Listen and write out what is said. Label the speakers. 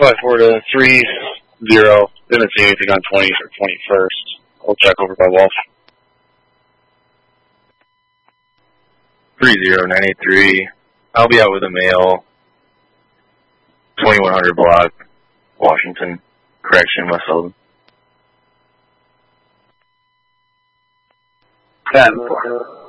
Speaker 1: 4x4 to 30. Didn't see anything on 20th or 21st. I'll check over by Wolf.
Speaker 2: 30983. I'll be out with a male. 2100 block, Washington Correction, West Sullivan.
Speaker 3: 7-4.